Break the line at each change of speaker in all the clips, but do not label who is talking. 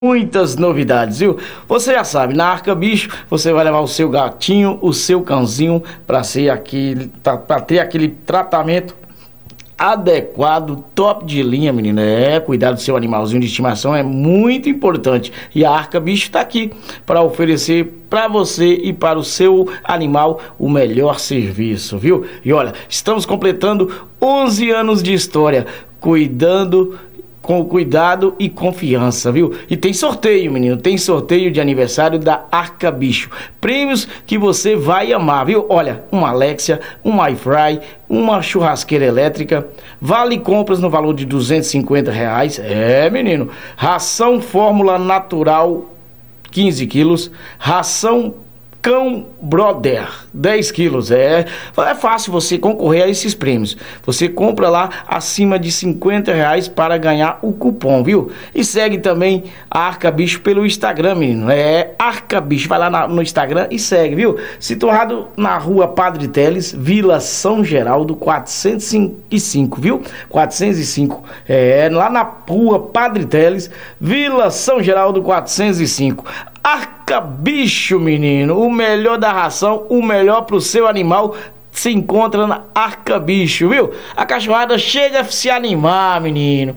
Muitas novidades, viu? Você já sabe, na Arca Bicho, você vai levar o seu gatinho, o seu cãozinho, para ter aquele tratamento adequado, top de linha, menina. Cuidar do seu animalzinho de estimação é muito importante. E a Arca Bicho está aqui para oferecer para você e para o seu animal o melhor serviço, viu? E olha, estamos completando 11 anos de história, cuidando com cuidado e confiança, viu? E tem sorteio, menino, tem sorteio de aniversário da Arca Bicho. Prêmios que você vai amar, viu? Olha, uma Alexia, um iFry, uma churrasqueira elétrica, vale compras no valor de R$ 250. Menino, ração Fórmula Natural 15 quilos, ração Cão Brother 10 quilos. É fácil você concorrer a esses prêmios. Você compra lá acima de R$ 50 para ganhar o cupom, viu? E segue também a Arca Bicho pelo Instagram, menino. Arca Bicho. Vai lá no Instagram e segue, viu? Situado na rua Padre Teles, Vila São Geraldo, 405, viu? 405. Lá na rua Padre Teles, Vila São Geraldo, 405. Arca Bicho, menino, o melhor da ração, o melhor pro seu animal se encontra na Arca Bicho, viu? A cachorrada chega a se animar, menino.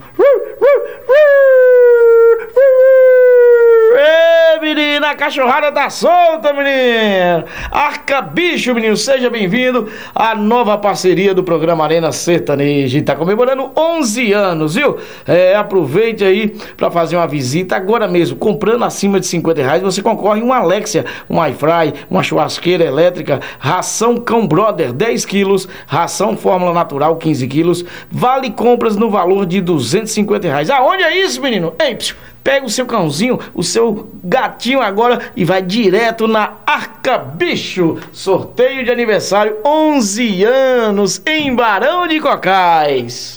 Menina, a cachorrada tá solta, menino. Arca Bicho, menino, seja bem-vindo à nova parceria do programa Arena Sertaneja. Tá comemorando 11 anos, viu? Aproveite aí pra fazer uma visita agora mesmo. Comprando acima de R$ 50, você concorre uma Alexia, um iFry, uma churrasqueira elétrica, ração Cão Brother 10 quilos, ração Fórmula Natural 15 quilos, vale compras no valor de R$ 250. Aonde é isso, menino? Ei, pega o seu cãozinho, o seu gatinho agora e vai direto na Arca Bicho. Sorteio de aniversário 11 anos em Barão de Cocais.